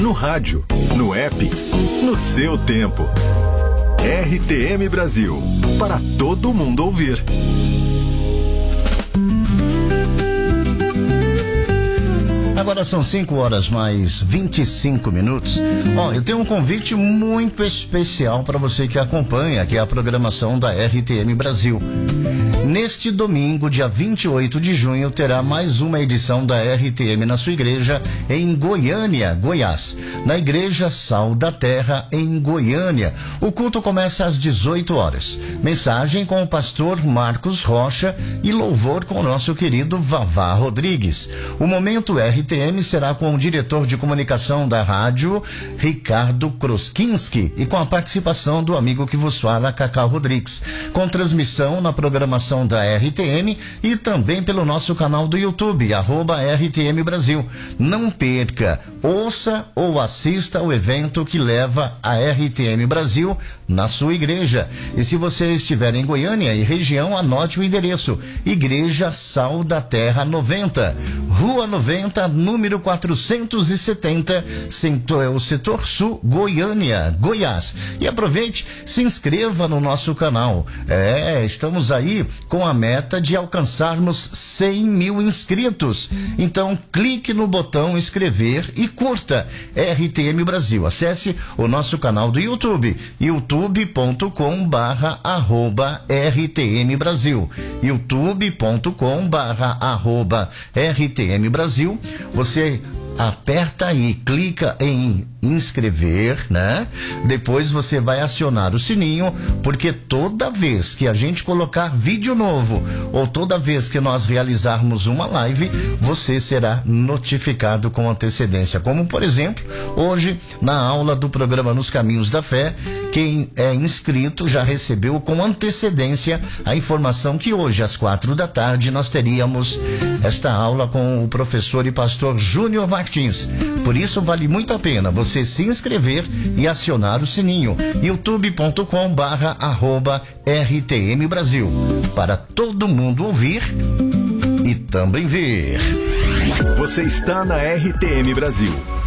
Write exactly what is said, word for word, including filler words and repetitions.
no rádio, no app, no seu tempo. R T M Brasil, para todo mundo ouvir. Agora são cinco horas mais vinte e cinco minutos. Ó, eu tenho um convite muito especial para você que acompanha aqui a programação da R T M Brasil. Neste domingo, dia vinte e oito de junho, terá mais uma edição da R T M na sua igreja em Goiânia, Goiás. Na Igreja Sal da Terra, em Goiânia. O culto começa às dezoito horas. Mensagem com o pastor Marcos Rocha e louvor com o nosso querido Vavá Rodrigues. O momento R T M será com o diretor de comunicação da rádio, Ricardo Kroskinski, e com a participação do amigo que vos fala, Cacau Rodrigues. Com transmissão na programação da R T M e também pelo nosso canal do YouTube, arroba R T M Brasil. Não perca, ouça ou assista o evento que leva a R T M Brasil na sua igreja. E se você estiver em Goiânia e região, anote o endereço: Igreja Sal da Terra noventa, Rua noventa, número quatrocentos e setenta, o setor sul, Goiânia, Goiás. E aproveite, se inscreva no nosso canal. É, estamos aí com a meta de alcançarmos cem mil inscritos. Então clique no botão inscrever e curta R T M Brasil. Acesse o nosso canal do YouTube, youtube ponto com barra arroba R T M Brasil, youtube ponto com barra arroba R T M Brasil. Você aperta aí, clica em inscrever, né? Depois você vai acionar o sininho, porque toda vez que a gente colocar vídeo novo ou toda vez que nós realizarmos uma live, você será notificado com antecedência. Como, por exemplo, hoje na aula do programa Nos Caminhos da Fé, quem é inscrito já recebeu com antecedência a informação que hoje às quatro da tarde nós teríamos esta aula com o professor e pastor Júnior Martins. Por isso vale muito a pena você se inscrever e acionar o sininho, youtube ponto com barra arroba R T M Brasil, para todo mundo ouvir e também ver. Você está na R T M Brasil,